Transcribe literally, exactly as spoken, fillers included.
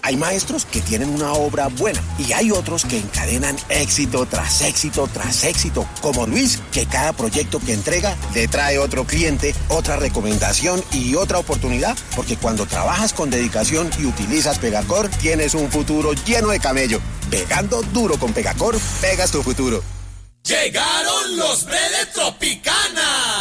Hay maestros que tienen una obra buena y hay otros que encadenan éxito tras éxito tras éxito, como Luis, que cada proyecto que entrega le trae otro cliente, otra recomendación y otra oportunidad, porque cuando trabajas con dedicación y utilizas Pegacor, tienes un futuro lleno de camello. Pegando duro con Pegacor, pegas tu futuro. Llegaron los Bredes Tropicana.